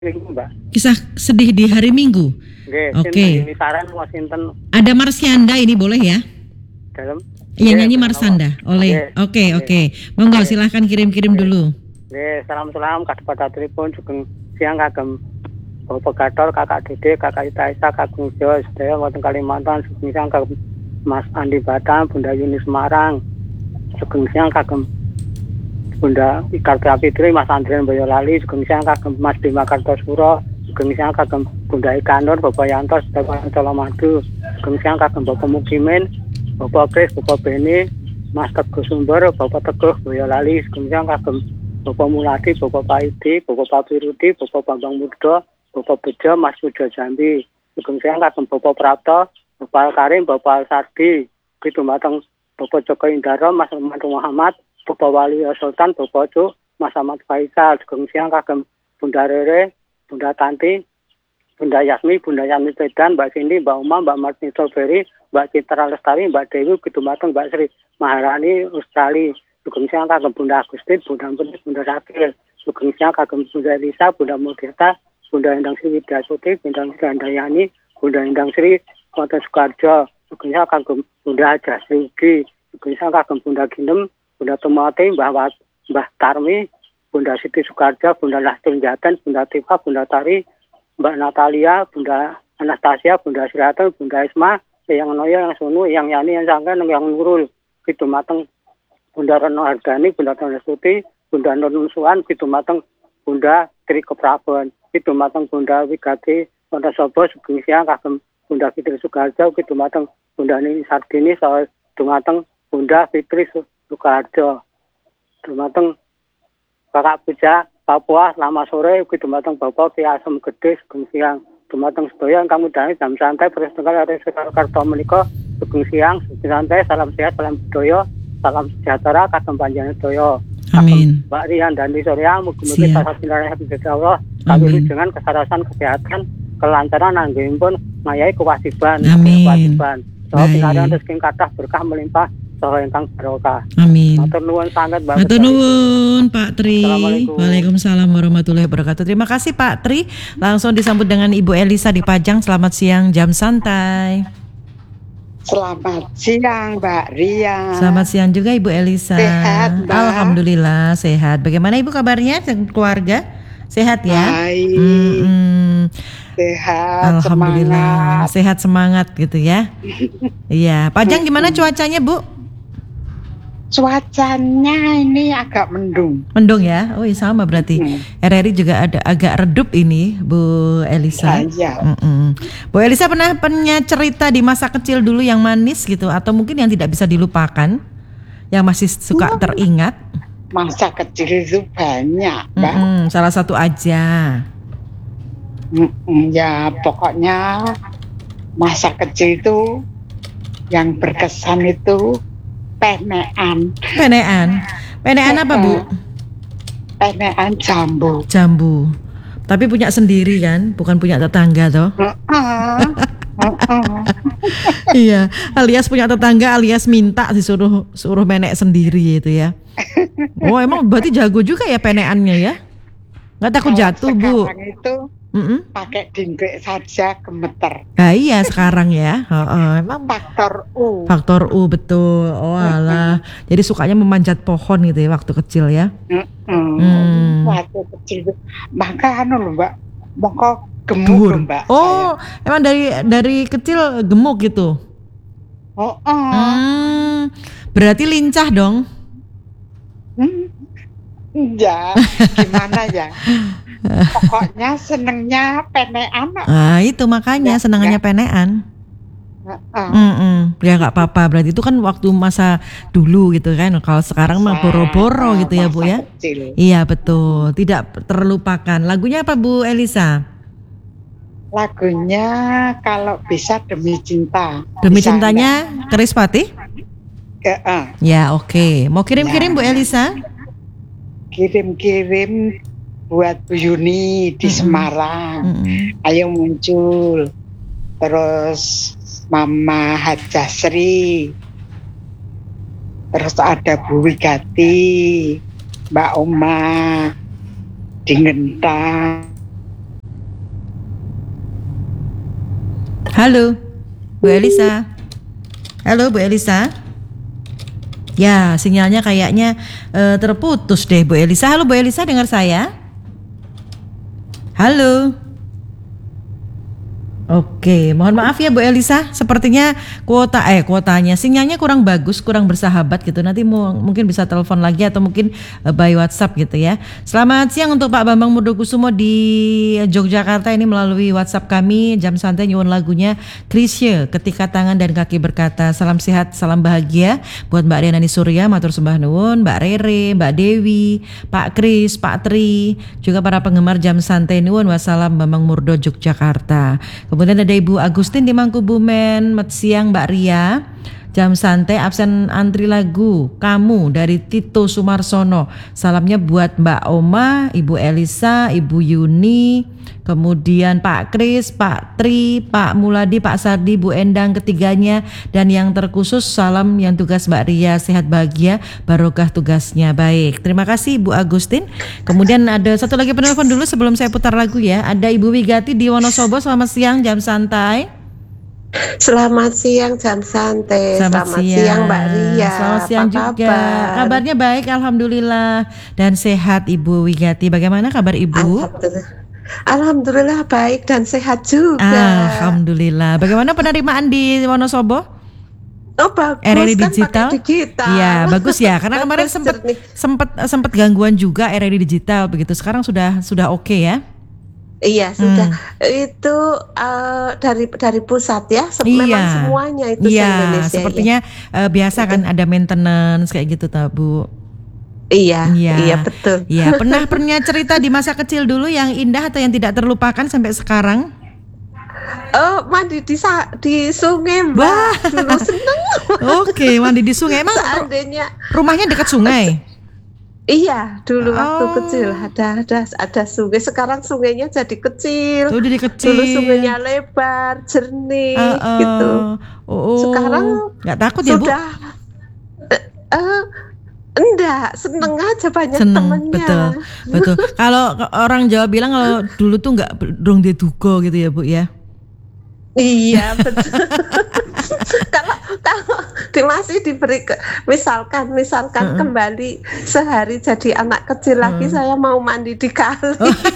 Minggu, Mbak. Kisah sedih di hari Minggu. Nggih, Oke. Ini saran wasinten Ada Marsyanda ini boleh ya? dalam. Yang Nggih, nyanyi bener Marsanda. napa? Oleh. Nggih, Oke, nggih, oke. Monggo nggih, silahkan kirim-kirim nggih. dulu. Nggih, salam kados pun sugeng siang kagem Bapak Gator, Kakak Dede, Kakak Ita Isa, Kakung Jo, sedaya wonten Kalimantan, sugeng siang kagem Mas Andi Batam, Bunda Yuni Semarang, sugeng siang kagem Bunda Ikarta Fitri, Mas Andrian Boyolali, sugeng siang kagem Mas Bima Kartosuro, sugeng siang kagem Bunda Ikanur, Bapak Yanto, sedaya Colomadu, sugeng siang kagem Bapak Mukimin, Bapak Kris, Bapak Beni, Mas Teguh Sumber, Bapak Teguh Boyolali, sugeng siang kagem Bapak Muladi, Bapak Paidi, Bapak Papirudi, Bapak Bambang Mudo, Bapak Bejo, Mas Pujo Jambi, sugeng siang kagem Bapak Prapto, Bapak Karim, Bapak Sardi, gitu mateng Bapak Joko Indaro, Mas Muhammad, Bapak Wali Sultan, Bapak Cuk, Mas Ahmad Faisal, sugeng siang kagem Bunda Rere, Bunda Tanti, Bunda Yasmi Pedan, Mbak Cindy, Mbak Uma, Mbak Martin Strawberry, Mbak Citra Lestari, Mbak Dewi, gitu mateng Mbak Sri Maharani Australia, sugeng siang kagem Bunda Agustin, Bunda Putri, Bunda Sakil, sugeng siang kagem Bunda Lisa, Bunda Mudita, Bunda Endang Sri Widyasuti, Bunda Handayani, Bunda Endang Sri Kota Sukarjo, sugeng siang kagem Bunda Haja Srigi, sugeng siang kagem Bunda Ginem, Bunda Tumati, Mbah Tarmi, Bunda Siti Sukarjo, Bunda Lastung Jaten, Bunda Tifa, Bunda Tari, Mbak Natalia, Bunda Anastasia, Bunda Siratan, Bunda Isma, yang Noya, yang Sunu, yang Yani, yang Sangkan, yang Nurul, gitu mateng Bunda Reno Hargani, Bunda Tanasuti, Bunda Nur Nusuan, gitu mateng Bunda Tri Keprabon, gitu mateng Bunda Wigati, Bunda Sobo, sugeng siang kagem Bunda Fitri Sukarjo, gitu mateng Bunda Nini Sardini, gitu mateng Bunda Fitri Sukarjo, gitu mateng Kakak Puja, Papua, selamat sore, gitu mateng Bapak Ki Asem Gede, sugeng siang, gitu mateng sedaya ingkang midhani jam santai, Presiden Ari Karto menika, sugeng siang, sugeng santai, salam sehat, salam budaya, salam sejahtera, kagem panjenengan sedaya. Amin. Mbak Rian dan Di Surya, mugi-mugi Siap. tasawuf pindah Allah, kawuli dengan kesarasan kesehatan, kelancaran anggenipun ngayahi kewajiban. Amin. Kewajiban. Saha Baik. pinaringan rezeki kathah berkah melimpah, saha ingkang barokah. Amin. Matur nuwun sanget Mbak. Matur nuwun Pak Tri. Assalamualaikum. Waalaikumsalam warahmatullahi wabarakatuh. Terima kasih Pak Tri. Langsung disambut dengan Ibu Elisa di Pajang. Selamat siang, jam santai. Selamat siang Mbak Ria. Selamat siang juga Ibu Elisa. Sehat, Mbak? Alhamdulillah sehat. Bagaimana Ibu kabarnya? Keluarga sehat ya? Baik. Sehat. Alhamdulillah. Semangat. Sehat semangat gitu ya. Iya. Pajang gimana cuacanya Bu? Cuacanya ini agak mendung. Mendung ya? Oh iya sama berarti. RRI juga ada agak redup ini Bu Elisa. Iya. Bu Elisa pernah punya cerita di masa kecil dulu yang manis gitu, atau mungkin yang tidak bisa dilupakan, yang masih suka teringat? Masa kecil itu banyak Mbak. Salah satu aja. Ya pokoknya masa kecil itu yang berkesan itu penean. Penean apa Bu? Penean jambu. Jambu. Tapi punya sendiri kan, bukan punya tetangga toh? Iya, alias punya tetangga, alias minta suruh menek sendiri itu ya. Oh emang berarti jago juga ya peneannya ya? Nggak takut jatuh Bu? Sekarang itu pakai dingkrik saja gemeter. Nah iya sekarang ya, emang faktor U betul. Oh alah, jadi sukanya memanjat pohon gitu ya waktu kecil ya. Waktu kecil maka loh Mbak, mongko gemuk loh Mbak. Oh saya. Emang dari kecil gemuk gitu. Berarti lincah dong. Ya gimana ya. Pokoknya senengnya penean. Nah itu makanya senangannya penean. Ya nggak apa-apa, berarti itu kan waktu masa dulu gitu kan. Kalau sekarang mah boro-boro gitu ya Bu ya. Kecil. Iya betul, tidak terlupakan. Lagunya apa Bu Elisa? Lagunya kalau bisa Demi Cinta. Demi Cintanya Kerispatih? Ya oke. Mau kirim-kirim Bu Elisa? Kirim-kirim buat Bu Yuni di Semarang. Ayo muncul. Terus Mama Haja Sri. Terus ada Bu Wigati, Mbak Oma di Ngentang. Halo, Bu Elisa. Halo, Bu Elisa. Ya, sinyalnya kayaknya terputus deh, Bu Elisa. Halo, Bu Elisa, dengar saya? Halo. Oke, mohon maaf ya Bu Elisa, sepertinya kuotanya sinyalnya kurang bagus, kurang bersahabat gitu. Nanti mungkin bisa telepon lagi atau mungkin by WhatsApp gitu ya. Selamat siang untuk Pak Bambang Murdokusumo di Yogyakarta ini melalui WhatsApp kami. Jam santai nyuwun lagunya Krisye, Ketika Tangan dan Kaki Berkata. Salam sehat, salam bahagia buat Mbak Rianani Surya, matur sembah nuwun, Mbak Rere, Mbak Dewi, Pak Kris, Pak Tri, juga para penggemar Jam Santai nuwun. Wassalam Bambang Murdo Yogyakarta. Kemudian ada Ibu Agustin di Mangkubumen. Selamat siang Mbak Ria. Jam santai absen antri lagu Kamu dari Tito Sumarsono. Salamnya buat Mbak Oma, Ibu Elisa, Ibu Yuni, kemudian Pak Kris, Pak Tri, Pak Muladi, Pak Sardi, Bu Endang ketiganya, dan yang terkhusus salam yang tugas Mbak Ria, sehat bahagia, barokah tugasnya. Baik, terima kasih Bu Agustin. Kemudian ada satu lagi penelpon dulu sebelum saya putar lagu ya. Ada Ibu Wigati di Wonosobo. Selamat siang Jam Santai. Selamat siang Jam Santai. Selamat siang Mbak Ria. Selamat siang apa juga. Kabar? Kabarnya baik, alhamdulillah, dan sehat Ibu Wigati. Bagaimana kabar Ibu? Alhamdulillah baik dan sehat juga. Alhamdulillah. Bagaimana penerimaan di Wonosobo? Oh bagus RRI kan digital. pakai digital. Iya, bagus ya. Karena kemarin sempat gangguan juga RRI digital begitu. Sekarang sudah oke ya. Iya sudah itu dari pusat ya. Memang semuanya itu se-Indonesia. Sepertinya biasa kan ada maintenance kayak gitu Bu. Iya betul. Iya, pernah cerita di masa kecil dulu yang indah atau yang tidak terlupakan sampai sekarang? Mandi di sungai Mbak. Dulu seneng. Oke, mandi di sungai. Emang seandainya rumahnya dekat sungai? Iya, dulu waktu kecil ada sungai. Sekarang sungainya jadi kecil. Jadi kecil. Dulu sungainya lebar, jernih gitu. Sekarang nggak takut ya Bu? Sudah enggak, seneng aja banyak temennya. Betul. Kalau orang Jawa bilang kalau dulu tuh nggak dong diduga gitu ya Bu ya. Iya betul. kalau masih diberi misalkan kembali sehari jadi anak kecil lagi, saya mau mandi di kali.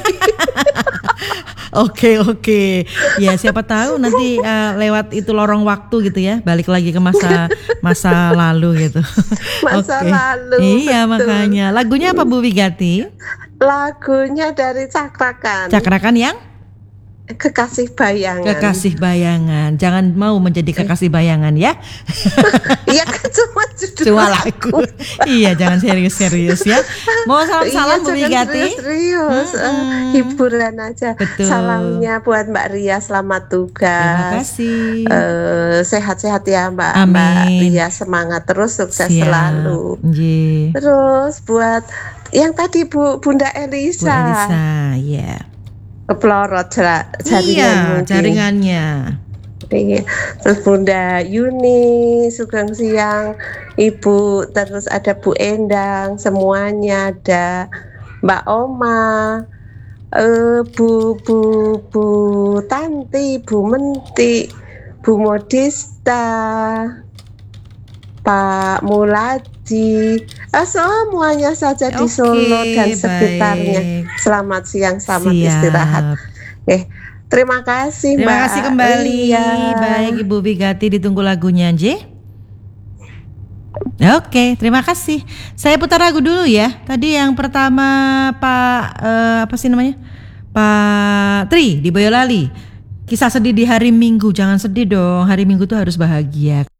Oke. Ya siapa tahu nanti lewat itu lorong waktu gitu ya, balik lagi ke masa lalu gitu. Masa lalu. Iya betul. Makanya. Lagunya apa Bu Wigati? Lagunya dari Cakrakan. Cakrakan yang? Kekasih Bayangan. Jangan mau menjadi kekasih bayangan ya. Iya kan cuma lagu. Iya, jangan serius-serius ya. Mau salam-salam Bu Wigati. Serius. Hiburan aja. Betul. Salamnya buat Mbak Ria, selamat tugas. Terima kasih. Sehat-sehat ya Mbak. Amin. Mbak Ria semangat terus, sukses selalu. Terus buat yang tadi Bunda Elisa. Bu Elisa, ya. Kepelorot jaringannya. Terus Bunda Yuni, Sugeng Siang, Ibu, terus ada Bu Endang, semuanya ada Mbak Oma, Bu Tanti, Bu Menti, Bu Modista, Pak Muladi, semuanya saja di Solo dan sekitarnya. Selamat siang, selamat istirahat. Terima kasih Mbak. Terima kasih kembali. Baik Ibu Wigati, ditunggu lagunya J. Oke, terima kasih. Saya putar lagu dulu ya. Tadi yang pertama Pak Pak Tri di Boyolali. Kisah sedih di hari Minggu. Jangan sedih dong. Hari Minggu tuh harus bahagia.